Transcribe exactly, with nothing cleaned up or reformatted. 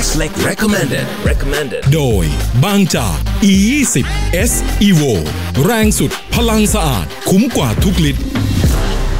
Next Leg Recommended Recommended โดยบางจาก อี ยี่สิบ เอส Evo แรงสุดพลังสะอาดคุ้มกว่าทุกลิตร